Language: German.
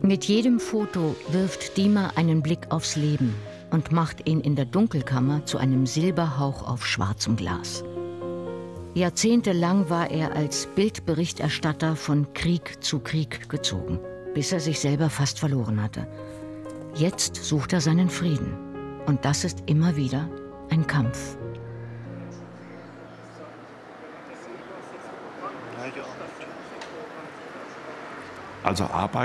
Mit jedem Foto wirft Diemer einen Blick aufs Leben und macht ihn in der Dunkelkammer zu einem Silberhauch auf schwarzem Glas. Jahrzehntelang war er als Bildberichterstatter von Krieg zu Krieg gezogen, bis er sich selber fast verloren hatte. Jetzt sucht er seinen Frieden. Und das ist immer wieder ein Kampf. Also Arbeit